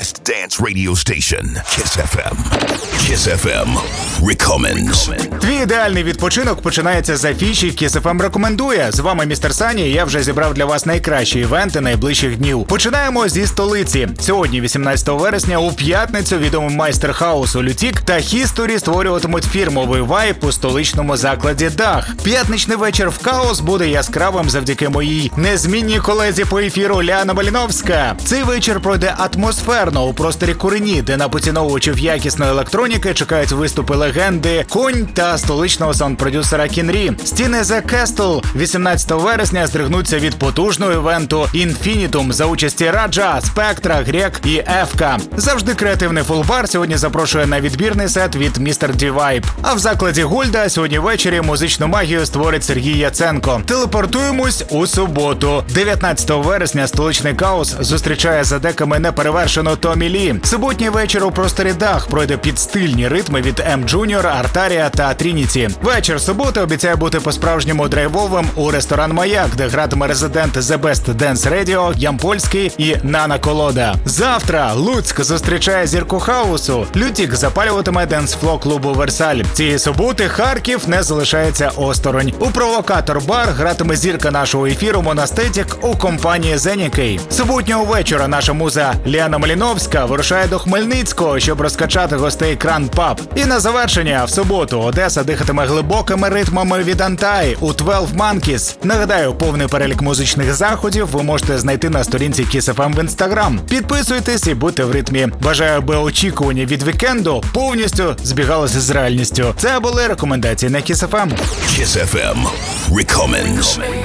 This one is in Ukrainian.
best dance radio station. Kiss FM. Kiss FM recommends. Твій ідеальний відпочинок починається з афіші Kiss FM рекомендує. З вами містер Сані, і я вже зібрав для вас найкращі івенти найближчих днів. Починаємо зі столиці. Сьогодні, 18 вересня, у п'ятницю відомий майстер хаусу Лютік та History створюватимуть фірмовий вайб у столичному закладі Дах. П'ятничний вечір в Хаос буде яскравим завдяки моїй незмінній колезі по ефіру Ліана Маліновська. Цей вечір пройде атмосферно у просторі Курені, де на поціновувачів якісної електроніки чекають виступи легенди Конь та столичного саунд-продюсера Кінрі. Стіни The Castle 18 вересня здригнуться від потужного івенту Infinitum за участі Раджа, Спектра, Грек і Ефка. Завжди креативний фулбар сьогодні запрошує на відбірний сет від Mr. D-Vibe. А в закладі Гольда сьогодні ввечері музичну магію створить Сергій Яценко. Телепортуємось у суботу. 19 вересня столичний Хаос зустрічає за деками неперевершену Томі Лі. Суботній вечір у просторі Дах пройде під стильні ритми від М. Джуніор, Артарія та Трініті. Вечір суботи обіцяє бути по-справжньому драйвовим у ресторан «Маяк», де гратиме резидент The Best Dance Radio, Ямпольський і Нана Колода. Завтра Луцьк зустрічає зірку хаусу. Лютік запалюватиме денс-фло клубу «Версаль». Цієї суботи Харків не залишається осторонь. У «Провокатор Бар» гратиме зірка нашого ефіру Монастетік у компанії Зенікей. Суботнього вечора наша муза Ліана Маліновська вирушає до Хмельницького, щоб розкачати гостей Кран Паб. І на завершення в суботу Одеса дихатиме глибокими ритмами від Антай у 12 Monkeys. Нагадаю, повний перелік музичних заходів ви можете знайти на сторінці Kiss FM в Instagram. Підписуйтесь і будьте в ритмі. Бажаю, аби очікування від вікенду повністю збігалися з реальністю. Це були рекомендації на Kiss FM. Kiss FM recommends.